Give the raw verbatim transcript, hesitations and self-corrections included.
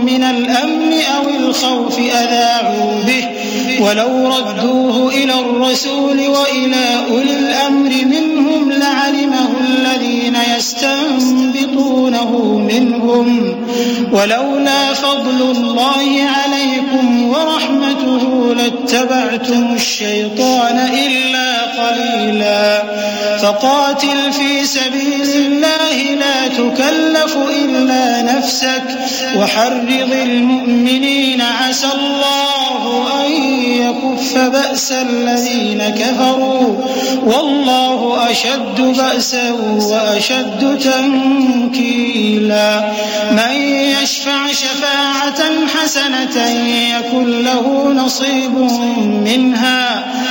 من الأمن أو الخوف أذاعوا به ولو ردوه إلى الرسول وإلى أولي الأمر منهم لعلمه الذين يستنبطونه منهم ولولا فضل الله عليكم ورحمته لاتبعتم الشيطان إلا قليلا فقاتل في سبيل الله لا تكلف إلا نفسك وحرض المؤمنين عسى الله أن يكف بأس الذين كفروا والله أشد بأسا وأشد تنكيلا من يشفع شفاعة حسنة يكن له نصيب منها